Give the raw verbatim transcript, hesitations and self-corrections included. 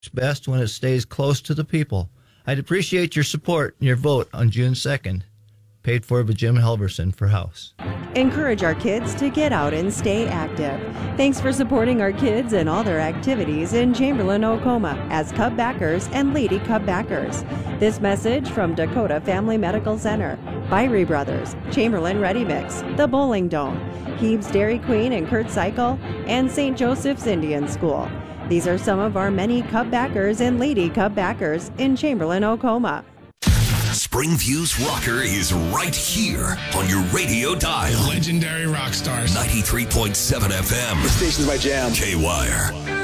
It's best when it stays close to the people. I'd appreciate your support and your vote on June second. Paid for by Jim Helverson for House. Encourage our kids to get out and stay active. Thanks for supporting our kids and all their activities in Chamberlain, Oklahoma as Cub backers and Lady Cub backers. This message from Dakota Family Medical Center, Byrie Brothers, Chamberlain Ready Mix, The Bowling Dome, Heeb's Dairy Queen and Kurt Cycle, and Saint Joseph's Indian School. These are some of our many Cub backers and Lady Cub backers in Chamberlain, Oklahoma. Springview's rocker is right here on your radio dial. Legendary rock stars. ninety-three point seven F M. The station's my jam. K-Wire.